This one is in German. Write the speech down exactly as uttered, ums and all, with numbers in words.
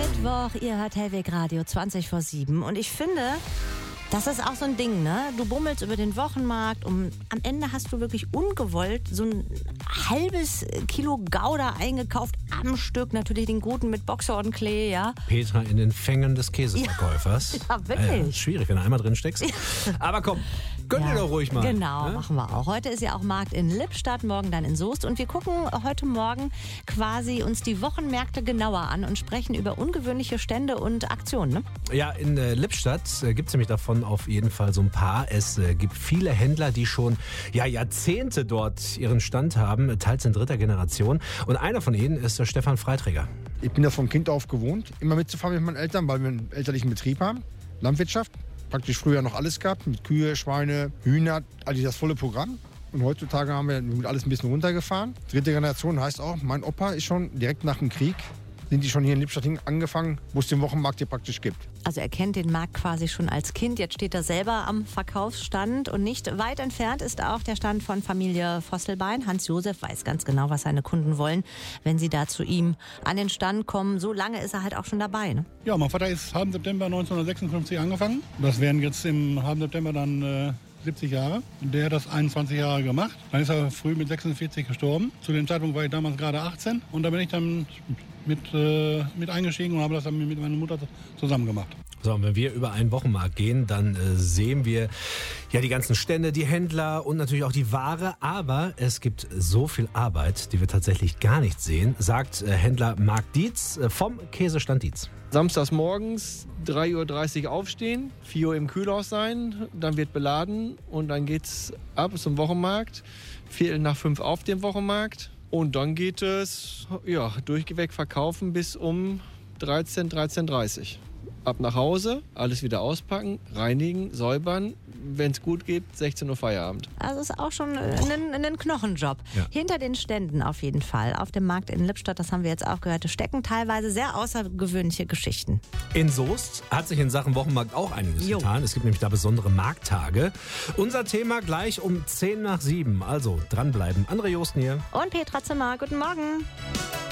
Mittwoch, ihr hört Hellweg Radio zwanzig vor sieben und ich finde, das ist auch so ein Ding, ne? Du bummelst über den Wochenmarkt und am Ende hast du wirklich ungewollt so ein halbes Kilo Gouda eingekauft am Stück, natürlich den guten mit Boxhornklee, ja? Petra in den Fängen des Käseverkäufers. Ja, ja wirklich. Ja, ja, schwierig, wenn du einmal drin steckst. Aber komm, gönn Ja, dir doch ruhig mal. Genau, ne? machen wir auch. Heute ist ja auch Markt in Lippstadt, morgen dann in Soest. Und wir gucken heute Morgen quasi uns die Wochenmärkte genauer an und sprechen über ungewöhnliche Stände und Aktionen. Ne? Ja, in äh, Lippstadt äh, gibt es nämlich davon auf jeden Fall so ein paar. Es äh, gibt viele Händler, die schon ja, Jahrzehnte dort ihren Stand haben, teils in dritter Generation. Und einer von ihnen ist der Stefan Freiträger. Ich bin da von Kind auf gewohnt, immer mitzufahren mit meinen Eltern, weil wir einen elterlichen Betrieb haben. Landwirtschaft, praktisch früher noch alles gehabt, mit Kühe, Schweine, Hühner, also das volle Programm. Und heutzutage haben wir mit alles ein bisschen runtergefahren. Dritte Generation heißt auch, mein Opa ist schon direkt nach dem Krieg, sind die schon hier in Lippstadt angefangen, wo es den Wochenmarkt hier praktisch gibt. Also er kennt den Markt quasi schon als Kind. Jetzt steht er selber am Verkaufsstand. Und nicht weit entfernt ist auch der Stand von Familie Vosselbein. Hans-Josef weiß ganz genau, was seine Kunden wollen, wenn sie da zu ihm an den Stand kommen. So lange ist er halt auch schon dabei. Ne? Ja, mein Vater ist halben September neunzehnhundertsechsundfünfzig angefangen. Das wären jetzt im halben September dann äh, siebzig Jahre. Der hat das einundzwanzig Jahre gemacht. Dann ist er früh mit sechsundvierzig gestorben. Zu dem Zeitpunkt war ich damals gerade achtzehn. Und da bin ich dann mit, äh, mit eingestiegen und habe das dann mit meiner Mutter zusammen gemacht. So, und wenn wir über einen Wochenmarkt gehen, dann äh, sehen wir ja die ganzen Stände, die Händler und natürlich auch die Ware. Aber es gibt so viel Arbeit, die wir tatsächlich gar nicht sehen, sagt äh, Händler Marc Dietz äh, vom Käsestand Dietz. Samstags morgens drei Uhr dreißig aufstehen, vier Uhr im Kühlhaus sein, dann wird beladen und dann geht's ab zum Wochenmarkt, Viertel nach fünf auf dem Wochenmarkt und dann geht es ja, durchweg verkaufen bis um dreizehn, dreizehn Uhr dreißig. Ab nach Hause, alles wieder auspacken, reinigen, säubern. Wenn es gut geht, sechzehn Uhr Feierabend. Also ist auch schon ein, ein Knochenjob. Ja. Hinter den Ständen auf jeden Fall. Auf dem Markt in Lippstadt, das haben wir jetzt auch gehört, stecken teilweise sehr außergewöhnliche Geschichten. In Soest hat sich in Sachen Wochenmarkt auch einiges jo. getan. Es gibt nämlich da besondere Markttage. Unser Thema gleich um zehn nach sieben. Also dranbleiben. André Josten hier. Und Petra Zimmer. Guten Morgen.